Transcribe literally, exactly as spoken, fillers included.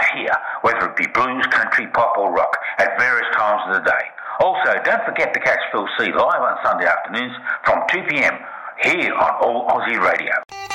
right here, whether it be blues, country, pop or rock, at various times of the day. Also, don't forget to catch Phil C live on Sunday afternoons from two p m here on All Aussie Radio.